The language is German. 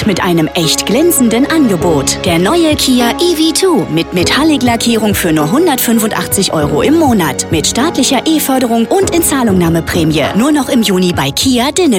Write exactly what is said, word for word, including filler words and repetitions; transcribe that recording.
Jetzt mit einem echt glänzenden Angebot. Der neue Kia E V zwei mit Metallic-Lackierung für nur hundertfünfundachtzig Euro im Monat. Mit staatlicher E-Förderung und Inzahlungnahmeprämie. Nur noch im Juni bei Kia Dinne.